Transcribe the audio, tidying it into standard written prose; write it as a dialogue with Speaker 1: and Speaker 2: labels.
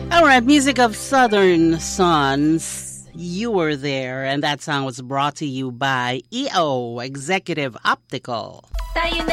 Speaker 1: All right, music of Southern Sons. You Were There, and that song was brought to you by EO, Executive Optical.
Speaker 2: Tayo na